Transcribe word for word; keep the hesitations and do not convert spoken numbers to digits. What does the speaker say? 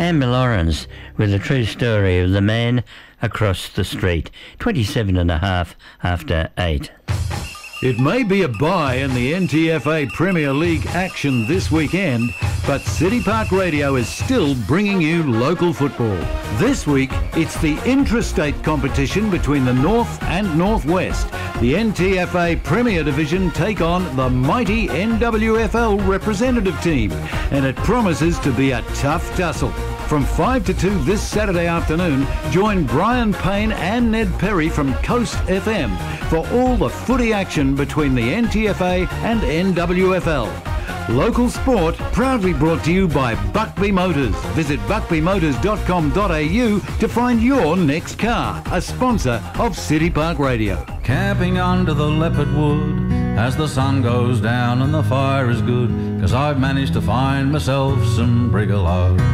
Amber Lawrence with a true story of the man across the street. twenty-seven and a half after eight. It may be a bye in the N T F A Premier League action this weekend, but City Park Radio is still bringing you local football. This week, it's the intrastate competition between the North and Northwest. The N T F A Premier Division take on the mighty N W F L representative team, and it promises to be a tough tussle. From five to two this Saturday afternoon, join Brian Payne and Ned Perry from Coast F M for all the footy action between the N T F A and N W F L. Local sport proudly brought to you by Buckby Motors. Visit buckby motors dot com dot a u to find your next car, a sponsor of City Park Radio. Camping under the leopard wood as the sun goes down and the fire is good, 'cause I've managed to find myself some brigalow.